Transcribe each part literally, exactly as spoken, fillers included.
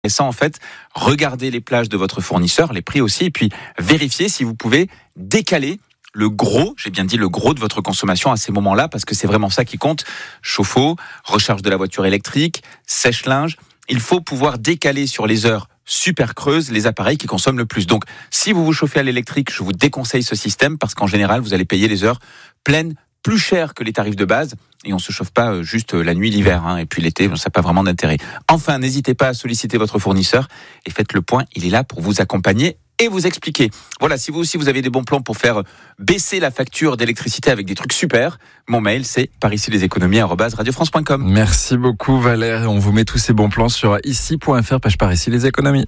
intéressant en fait, regardez les plages de votre fournisseur, les prix aussi, et puis vérifiez si vous pouvez décaler le gros, j'ai bien dit le gros de votre consommation à ces moments-là, parce que c'est vraiment ça qui compte. Chauffe-eau, recharge de la voiture électrique, sèche-linge. Il faut pouvoir décaler sur les heures super creuses les appareils qui consomment le plus. Donc, si vous vous chauffez à l'électrique, je vous déconseille ce système, parce qu'en général, vous allez payer les heures pleines plus cher que les tarifs de base, et on se chauffe pas juste la nuit, l'hiver, hein, et puis l'été, ça n'a pas vraiment d'intérêt. Enfin, n'hésitez pas à solliciter votre fournisseur, et faites le point, il est là pour vous accompagner et vous expliquer. Voilà, si vous aussi vous avez des bons plans pour faire baisser la facture d'électricité avec des trucs super, mon mail c'est par ici les économies arobase radio france point com. Merci beaucoup Valère, on vous met tous ces bons plans sur ici point f r, page par ici les économies.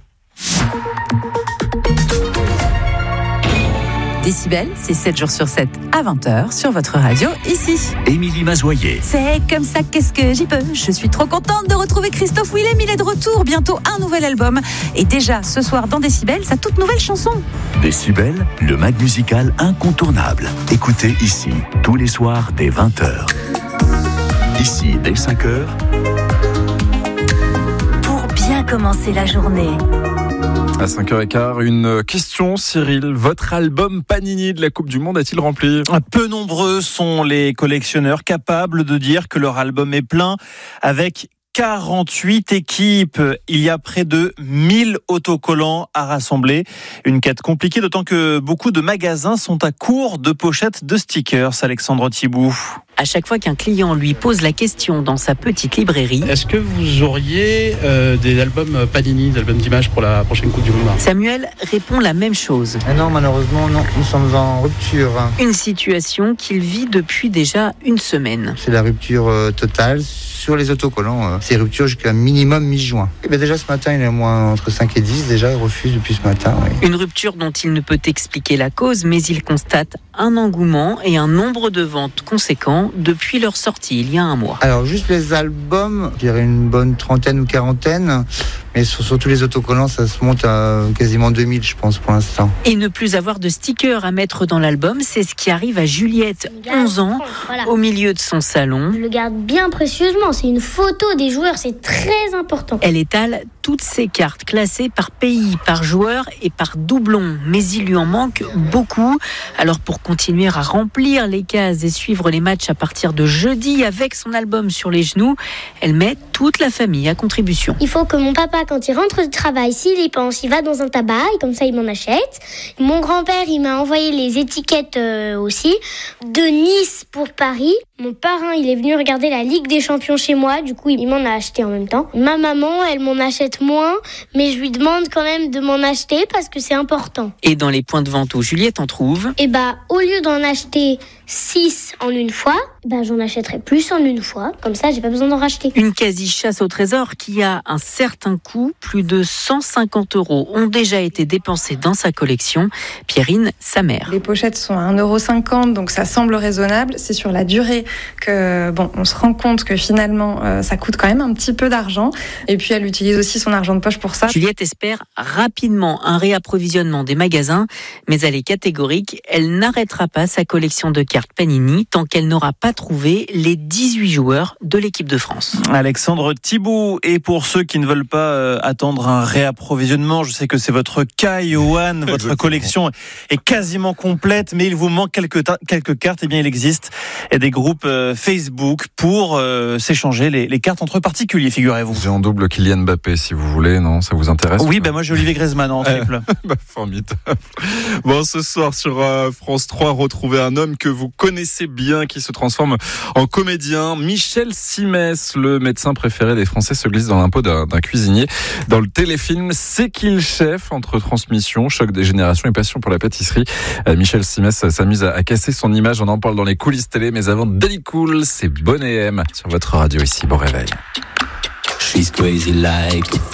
Décibel, c'est sept jours sur sept à vingt heures sur votre radio ici. Émilie Mazoyer. C'est comme ça, qu'est-ce que j'y peux. Je suis trop contente de retrouver Christophe Willem, il est de retour. Bientôt un nouvel album. Et déjà, ce soir dans Décibel, sa toute nouvelle chanson. Décibel, le mag musical incontournable. Écoutez ici, tous les soirs dès vingt heures. Ici, dès cinq heures. Pour bien commencer la journée. À cinq heures quinze, une question, Cyril. Votre album Panini de la Coupe du Monde est-il rempli ? Peu nombreux sont les collectionneurs capables de dire que leur album est plein avec quarante-huit équipes. Il y a près de mille autocollants à rassembler. Une quête compliquée, d'autant que beaucoup de magasins sont à court de pochettes de stickers. Alexandre Thibault. À chaque fois qu'un client lui pose la question dans sa petite librairie, est-ce que vous auriez euh, des albums Panini, des albums d'images pour la prochaine Coupe du Monde ? Samuel répond la même chose. Ah non, malheureusement, non. Nous sommes en rupture. Une situation qu'il vit depuis déjà une semaine. C'est la rupture euh, totale sur les autocollants. Euh, c'est rupture jusqu'à minimum mi-juin. Et bien déjà ce matin, il est moins entre cinq et dix. Déjà, il refuse depuis ce matin. Oui. Une rupture dont il ne peut expliquer la cause, mais il constate un engouement et un nombre de ventes conséquents depuis leur sortie il y a un mois. Alors juste les albums, je dirais une bonne trentaine ou quarantaine, mais sur, sur tous les autocollants, ça se monte à quasiment deux mille, je pense, pour l'instant. Et ne plus avoir de stickers à mettre dans l'album, c'est ce qui arrive à Juliette, onze ans, voilà. Au milieu de son salon. Je le garde bien précieusement, c'est une photo des joueurs, c'est très important. Elle étale toutes ses cartes classées par pays, par joueur et par doublon, mais il lui en manque beaucoup. Alors pour continuer à remplir les cases et suivre les matchs à partir de jeudi avec son album sur les genoux, elle met toute la famille à contribution. Il faut que mon papa, quand il rentre du travail, s'il y pense, il va dans un tabac et comme ça il m'en achète. Mon grand-père, il m'a envoyé les étiquettes euh, aussi, de Nice pour Paris. Mon parrain, il est venu regarder la Ligue des Champions chez moi, du coup il m'en a acheté en même temps. Ma maman, elle m'en achète moins, mais je lui demande quand même de m'en acheter parce que c'est important. Et dans les points de vente où Juliette en trouve, et bah au lieu d'en acheter six en une fois, bah j'en achèterai plus en une fois, comme ça j'ai pas besoin d'en racheter. Une quasi-chasse au trésor qui a un certain coût, plus de cent cinquante euros ont déjà été dépensés dans sa collection. Pierrine, sa mère. Les pochettes sont à un euro cinquante, donc ça semble raisonnable. C'est sur la durée que, bon, on se rend compte que finalement euh, ça coûte quand même un petit peu d'argent. Et puis elle utilise aussi son argent de poche pour ça. Juliette espère rapidement un réapprovisionnement des magasins, mais elle est catégorique, elle n'arrêtera pas sa collection de cartes Panini tant qu'elle n'aura pas trouvé les dix-huit joueurs de l'équipe de France. Alexandre Thibault, et pour ceux qui ne veulent pas euh, attendre un réapprovisionnement, je sais que c'est votre cas, Johan, votre collection est quasiment complète, mais il vous manque quelques, ta- quelques cartes, et eh bien il existe des groupes euh, Facebook pour euh, s'échanger les, les cartes entre particuliers, figurez-vous. J'ai en double Kylian Mbappé si vous voulez, non ? Ça vous intéresse ? Oui, ben moi j'ai Olivier Griezmann en triple. bah, formidable. Bon, ce soir sur euh, France trois, retrouvez un homme que vous connaissez bien qui se transforme en comédien. Michel Simès, le médecin préféré des Français, se glisse dans l'impôt d'un, d'un cuisinier. Dans le téléfilm C'est qui le chef ? Entre transmission, choc des générations et passion pour la pâtisserie, euh, Michel Simès s'amuse à, à casser son image. On en parle dans les coulisses télé, mais avant Daily Cool, c'est Bonnet M sur votre radio ici. Bon réveil. She's crazy like